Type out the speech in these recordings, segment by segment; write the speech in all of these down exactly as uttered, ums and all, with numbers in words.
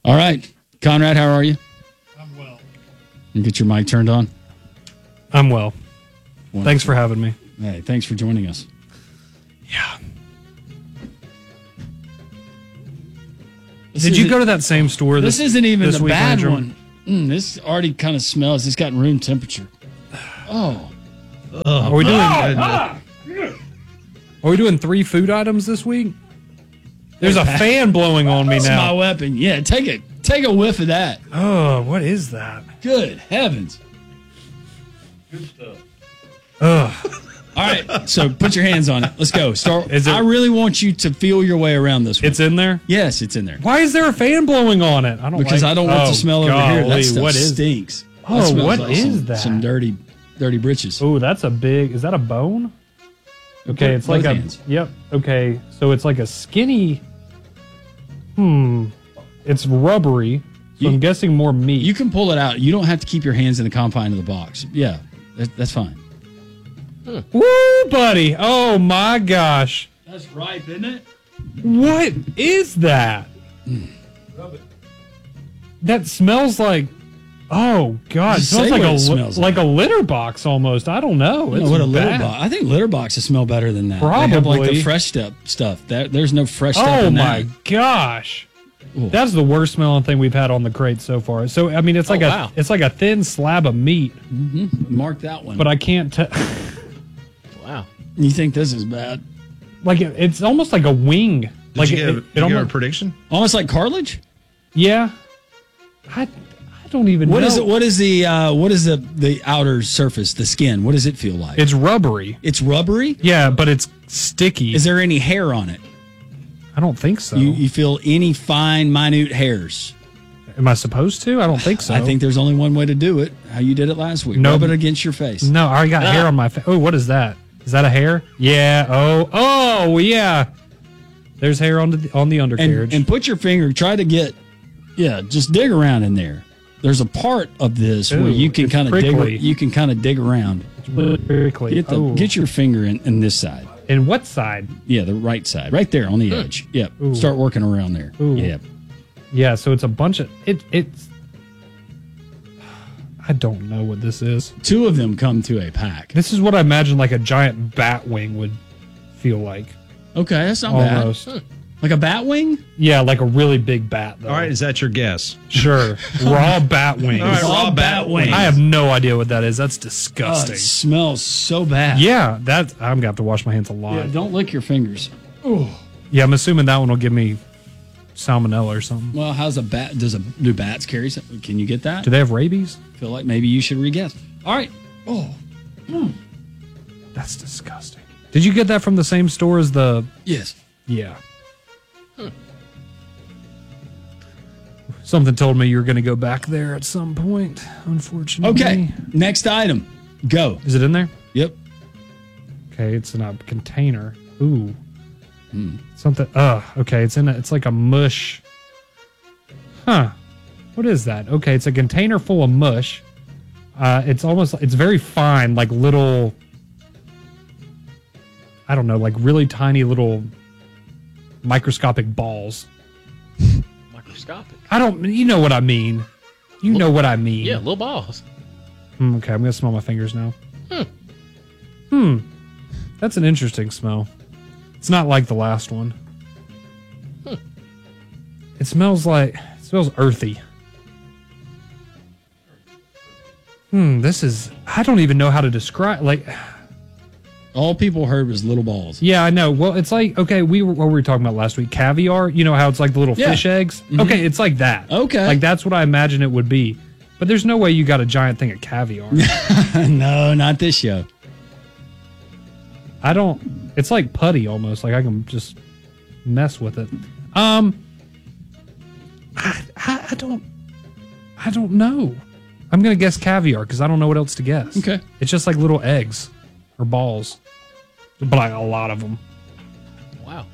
All right. Conrad, how are you? I'm well. And get your mic turned on. I'm well. Wonderful. Thanks for having me. Hey, thanks for joining us. Yeah. This Did you isn't- go to that same store this This isn't even this the week, bad Andrew? one. Mm, this already kind of smells. It's got room temperature. Oh. Are we doing? Are we doing three food items this week? There's a fan blowing on me That's my now. weapon. Yeah, take it. Take a whiff of that. Oh, what is that? Good heavens. Good stuff. Ugh. All right, so put your hands on it. Let's go. Start. Is it- I really want you to feel your way around this one. It's in there? Yes, it's in there. Why is there a fan blowing on it? I don't Because like, I don't want oh, the smell over here. golly, That stuff what is? stinks. Oh, That smells what like is some, that? Some dirty, dirty britches. Oh, that's a big. Is that a bone? Okay, Both it's like a. hands. Yep. Okay, so it's like a skinny. Hmm. It's rubbery. So You- I'm guessing more meat. You can pull it out. You don't have to keep your hands in the confine of the box. Yeah, that, that's fine. Woo, buddy! Oh my gosh! That's ripe, isn't it? What is that? Rub it. That smells like. Oh God! It Just smells say like what a it li- smells like like. a litter box almost. I don't know. You It's know what a litter bad. box? I think litter boxes smell better than that. They have like Probably. the fresh stuff. Stuff. That there's no fresh stuff Oh in my that. gosh! Ooh. That's the worst smelling thing we've had on the crate so far. So I mean, it's like Oh, a wow. it's like a thin slab of meat, Mark that one. but I can't tell. Wow. you think this is bad? Like it, it's almost like a wing. Did like you it, give, it, did it you give a almost, prediction? Almost like cartilage. yeah. I I don't even What know. is it? What is the uh, what is the the outer surface? The skin. What does it feel like? It's rubbery. It's rubbery. Yeah, but it's sticky. Is there any hair on it? I don't think so. You, you feel any fine, minute hairs? Am I supposed to? I don't think so. I think there's only one way to do it. How you did it last week? No. Rub it against your face. No, I already got hair on my face. Oh, what is that? Is that a hair? Yeah. Oh, oh, yeah. There's hair on the on the undercarriage. and, and put your finger. Try to get. Yeah, just dig around in there. There's a part of this Ooh, where you can it's kind of dig. prickly. You can kind of dig around. Prickly. Get the Oh. get your finger in, in this side. And what side? Yeah, the right side, right there on the edge. Yep. Ooh. Start working around there. Ooh. Yeah. Yeah. So it's a bunch of it. It's. I don't know what this is. Two of them come to a pack. This is what I imagine like a giant bat wing would feel like. Okay, that's not Almost. bad. Like a bat wing? Yeah, like a really big bat. Though. All right, is that your guess? Sure. Raw bat wings. All right, raw bat wings. I have no idea what that is. That's Oh, disgusting. it smells so bad. Yeah, that I'm gonna have to wash my hands a lot. Yeah, Yeah, don't lick your fingers. I'm assuming that one will give me salmonella or something. Well, how's a bat? Does a do bats carry? Some, can you get that? Do they have rabies? Feel like maybe you should re-guess. All right. Oh, That's disgusting. Did you get that from the same store as the? yes. Yeah. Something told me you were going to go back there at some point. Unfortunately. Okay. Next item. Go. Is it in there? Yep. Okay, it's in a container. Ooh. Something. Ugh. Okay, it's in. A, it's like a mush. Huh. What is that? Okay, it's a container full of mush. Uh, it's almost. It's very fine, like little. I don't know, like really tiny little microscopic balls. Microscopic. I don't. You know what I mean. You know what I mean. Yeah, little balls. Hmm, okay, I'm gonna smell my fingers now. Hmm. Hmm. That's an interesting smell. It's not like the last one. Hmm. It smells like it smells earthy. Hmm, this is I don't even know how to describe like All people heard was little balls. yeah, I know. Well, it's like okay, we were what were we talking about last week? Caviar, you know how it's like the little Yeah. fish eggs? Okay, it's like that. Okay. Like that's what I imagine it would be. But there's no way you got a giant thing of caviar. No, not this show. I don't. It's like putty almost. Like I can just mess with it. Um, I, I, I don't. I don't know. I'm gonna guess caviar because I don't know what else to guess. Okay. It's just like little eggs or balls, but like a lot of them. Wow.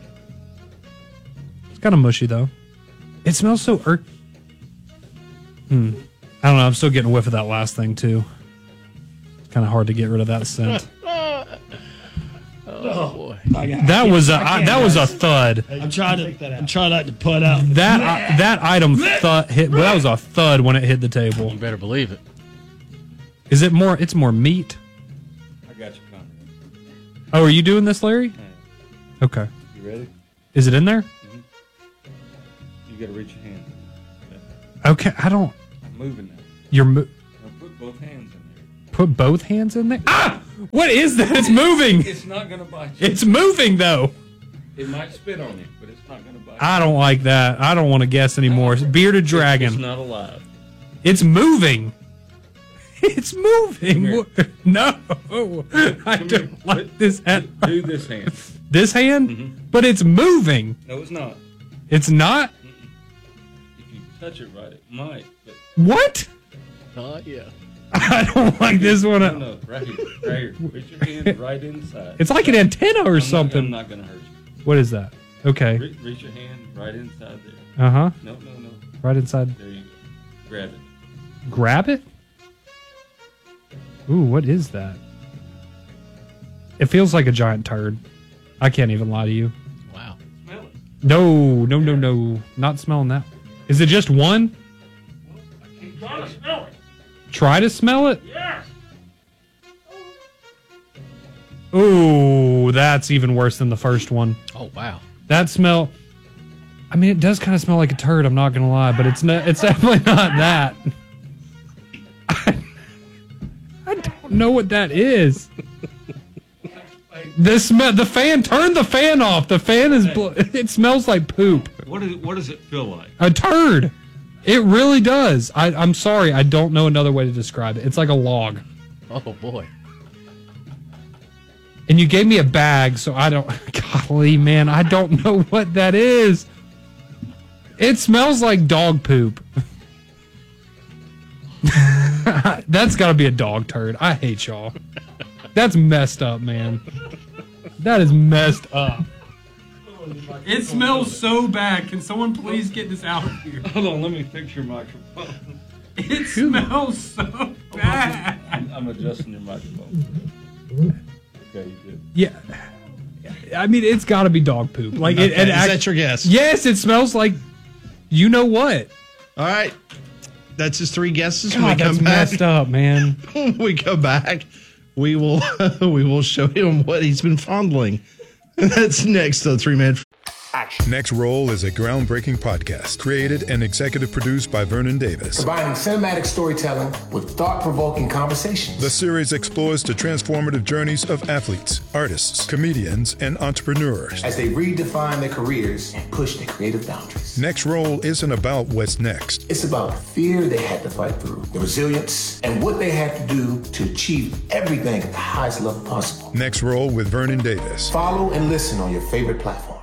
It's kind of mushy though. It smells so earth. Hmm. I don't know. I'm still getting a whiff of that last thing too. Kind of hard to get rid of that scent. Oh, boy. I got- That was a I, can't, that was a guys. thud. I'm trying to. I'm trying not to put out. That uh, that item thud hit. Well, that was a thud when it hit the table. You better believe it. Is it more? It's more meat. I got you covered. Oh, are you doing this, Larry? Okay. You ready? Is it in there? You got to reach your hand. Okay. I don't. I'm moving now. You're mo- Now put both hands in there. put both hands in there. Ah! What is that? It's moving. It's not going to bite you. It's moving though. It might spit on you, but it's not going to bite you. I don't like that. I don't want to guess anymore. Bearded It's dragon. not alive. It's moving. It's moving. here. What- No, I Come don't here. like Put- this. Hand. Do this hand. This hand, Mhm. but it's moving. No, it's not. It's not. If you touch it right, it might. But What? Uh, yeah. I don't like this one. no, no, right here. Right here. Reach your hand right inside. It's like an antenna or I'm something. Not, I'm not going to hurt you. What is that? Okay. Re- reach your hand right inside there. Uh huh. No, no, no. Right inside. There you go. Grab it. Grab it. Ooh, what is that? It feels like a giant turd. I can't even lie to you. Wow. Smell it. No, no, no, no. Not smelling that. Is it just one? Try to smell it. Try to smell it? Yes. Ooh, that's even worse than the first one. Oh, wow. That smell. I mean, it does kind of smell like a turd. I'm not gonna lie, but it's not. It's definitely not that. I, I don't know what that is. The smell. The fan. Turn the fan off. The fan is. Bl- it smells like poop. What, is, what does it feel like? A turd. It really does. I, I'm sorry. I don't know another way to describe it. It's like a log. Oh, boy. And you gave me a bag, so I don't. Golly, man, I don't know what that is. It smells like dog poop. That's got to be a dog turd. I hate y'all. That's messed up, man. That is messed up. It smells so bad. Can someone please get this out of here? Hold on, let me fix your microphone. It smells so bad. I'm, I'm adjusting your microphone. Okay, you good. Yeah. I mean, it's got to be dog poop. Like it. Okay, it is act- that your guess? Yes, it smells like. You know what? All right. That's his three guesses. God, when we that's come back, messed up, man. when we come back, we will we will show him what he's been fondling. That's next to the three man. Next Roll is a groundbreaking podcast created and executive produced by Vernon Davis. Combining cinematic storytelling with thought-provoking conversations. The series explores the transformative journeys of athletes, artists, comedians, and entrepreneurs. As they redefine their careers and push their creative boundaries. Next Roll isn't about what's next. It's about the fear they had to fight through, the resilience, and what they had to do to achieve everything at the highest level possible. Next Roll with Vernon Davis. Follow and listen on your favorite platform.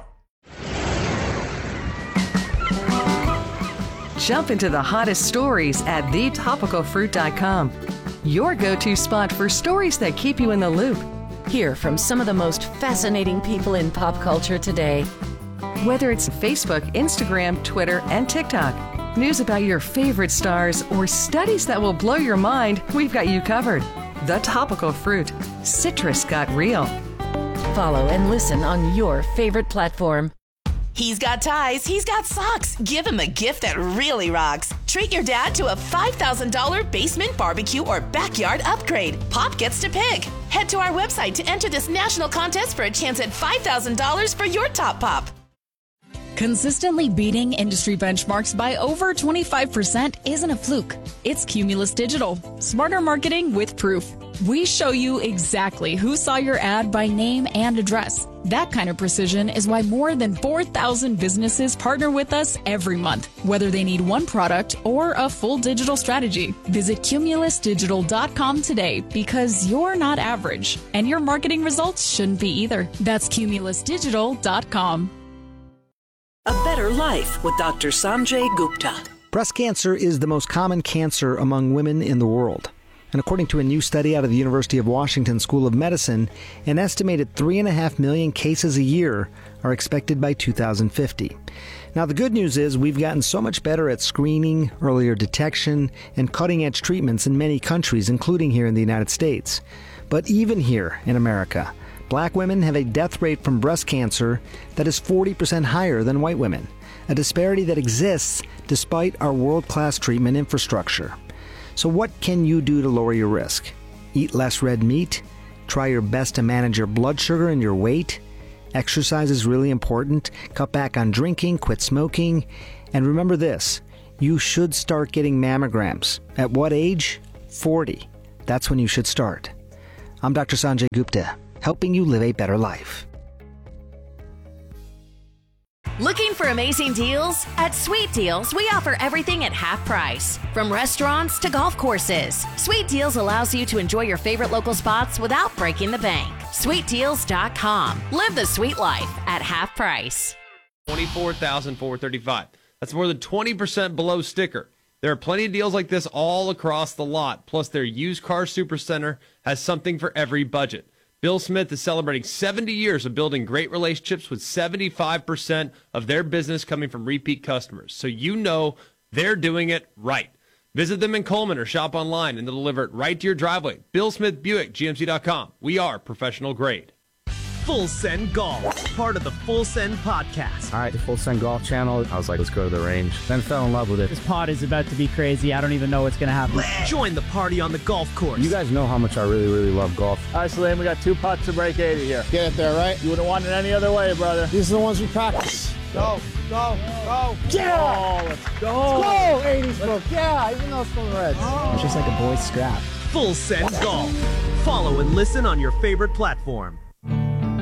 Jump into the hottest stories at the topical fruit dot com. Your go-to spot for stories that keep you in the loop. Hear from some of the most fascinating people in pop culture today. Whether it's Facebook, Instagram, Twitter, and TikTok. News about your favorite stars or studies that will blow your mind, we've got you covered. The Topical Fruit. Citrus got real. Follow and listen on your favorite platform. He's got ties, he's got socks. Give him a gift that really rocks. Treat your dad to a five thousand dollars basement barbecue or backyard upgrade. Pop gets to pick. Head to our website to enter this national contest for a chance at five thousand dollars for your top pop. Consistently beating industry benchmarks by over twenty-five percent isn't a fluke. It's Cumulus Digital. Smarter marketing with proof. We show you exactly who saw your ad by name and address. That kind of precision is why more than four thousand businesses partner with us every month, whether they need one product or a full digital strategy. Visit cumulus digital dot com today because you're not average, and your marketing results shouldn't be either. That's cumulus digital dot com. A Better Life with Doctor Sanjay Gupta. Breast cancer is the most common cancer among women in the world. And according to a new study out of the University of Washington School of Medicine, an estimated three and a half million cases a year are expected by two thousand fifty. Now, the good news is we've gotten so much better at screening, earlier detection, and cutting-edge treatments in many countries, including here in the United States. But even here in America, Black women have a death rate from breast cancer that is forty percent higher than white women, a disparity that exists despite our world-class treatment infrastructure. So what can you do to lower your risk? Eat less red meat? Try your best to manage your blood sugar and your weight? Exercise is really important. Cut back on drinking, quit smoking, and remember this, you should start getting mammograms. At what age? forty. That's when you should start. I'm Doctor Sanjay Gupta, helping you live a better life. Looking for amazing deals? At Sweet Deals, we offer everything at half price. From restaurants to golf courses, Sweet Deals allows you to enjoy your favorite local spots without breaking the bank. sweet deals dot com. Live the sweet life at half price. twenty-four thousand four hundred thirty-five dollars. That's more than twenty percent below sticker. There are plenty of deals like this all across the lot. Plus, their used car supercenter has something for every budget. Bill Smith is celebrating seventy years of building great relationships with seventy-five percent of their business coming from repeat customers. So you know they're doing it right. Visit them in Coleman or shop online and they'll deliver it right to your driveway. Bill Smith Buick, G M C dot com. We are professional grade. Full Send Golf, part of the Full Send podcast. All right, the Full Send Golf channel. I was like, let's go to the range. Then fell in love with it. This pod is about to be crazy. I don't even know what's going to happen. Join the party on the golf course. You guys know how much I really, really love golf. All right, Salim, we got two putts to break eighty here. Get it there, right? You wouldn't want it any other way, brother. These are the ones we practice. Go, go, go. Yeah! Oh, let's go. Let's go, eighties book. Yeah, even though it's from the Reds. Oh. It's just like a boy's scrap. Full Send Golf. Follow and listen on your favorite platform.